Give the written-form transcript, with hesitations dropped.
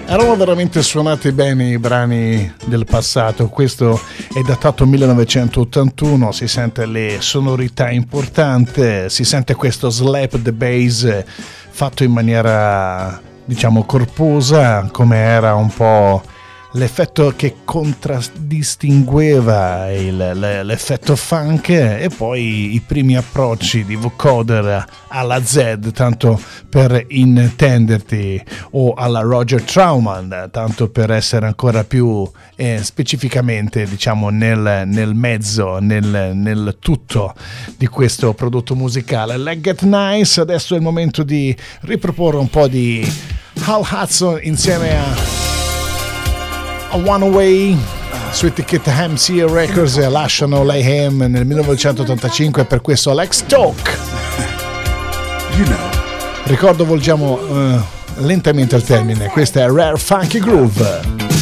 Erano veramente suonati bene i brani del passato. Questo è datato 1981, si sente le sonorità importanti, si sente questo slap the bass fatto in maniera, diciamo, corposa, come era un po' l'effetto che contraddistingueva l'effetto funk, e poi i primi approcci di vocoder alla Z, tanto per intenderti, o alla Roger Troutman, tanto per essere ancora più specificamente, diciamo, nel mezzo, nel tutto di questo prodotto musicale. Let's Get Nice. Adesso è il momento di riproporre un po' di Hal Hudson insieme a One Way su etichetta MC Records, lasciano Layhem nel 1985 per questo Let's Talk. You know. Ricordo, volgiamo lentamente al termine. Questa è Rare Funky Groove.